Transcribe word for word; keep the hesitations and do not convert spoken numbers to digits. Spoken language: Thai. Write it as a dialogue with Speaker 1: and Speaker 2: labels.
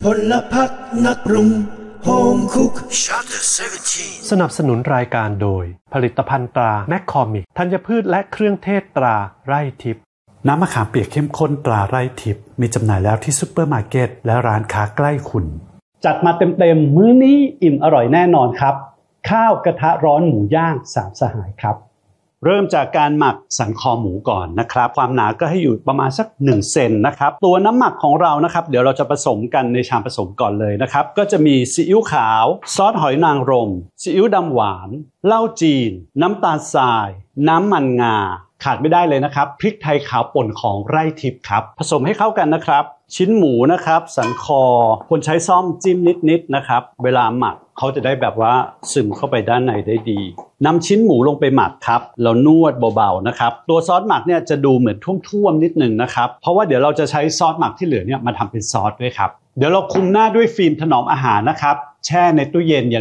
Speaker 1: พลพักนักปรุงโฮมคุกสนับสนุนรายการโดยผลิตภัณฑ์ตราแมคคอมิกธัญพืชและเครื่องเทศตราไร่ทิพย์น้ำมะขามเปียกเข้มข้นตราไร่ทิพย์มีจำหน่ายแล้วที่ซุปเปอร์มาร์เก็ตและร้านค้าใกล้คุณ
Speaker 2: จัดมาเต็มๆมื้อนี้อิ่มอร่อยแน่นอนครับข้าวกระทะร้อนหมูย่างสามสหายครับเริ่มจากการหมักสันคอหมูก่อนนะครับความหนาก็ให้อยู่ประมาณสักหนึ่งเซนนะครับตัวน้ำหมักของเรานะครับเดี๋ยวเราจะผสมกันในชามผสมก่อนเลยนะครับก็จะมีซีอิ๊วขาวซอสหอยนางรมซีอิ๊วดำหวานเหล้าจีนน้ำตาลทรายน้ำมันงาขาดไม่ได้เลยนะครับพริกไทยขาวป่นของไร่ทิพย์ครับผสมให้เข้ากันนะครับชิ้นหมูนะครับสันคอควรใช้ซ่อมจิ้มนิดๆนะครับเวลาหมักเขาจะได้แบบว่าซึมเข้าไปด้านในได้ดีนำชิ้นหมูลงไปหมักครับแล้วนวดเบาๆนะครับตัวซอสหมักเนี่ยจะดูเหมือนท่วมๆนิดนึงนะครับเพราะว่าเดี๋ยวเราจะใช้ซอสหมักที่เหลือเนี่ยมาทำเป็นซอสด้วยครับเดี๋ยวเราคลุมหน้าด้วยฟิล์มถนอมอาหารนะครับแช่ในตู้เย็นอย่าง